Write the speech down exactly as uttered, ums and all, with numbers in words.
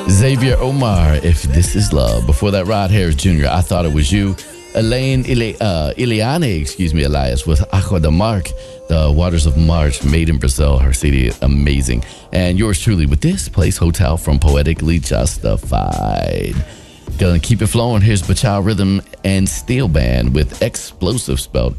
Xavier Omar, If This Is Love. Before that, Rod Harris Junior, I Thought It Was You. Elaine Ile, uh, Ileane, excuse me, Elias, with Aqua de Marc, The Waters of March, made in Brazil. Her C D, amazing. And yours truly with This Place Hotel from Poetically Justified. Gonna keep it flowing. Here's Bachao Rhythm and Steel Band with Explosive, spelled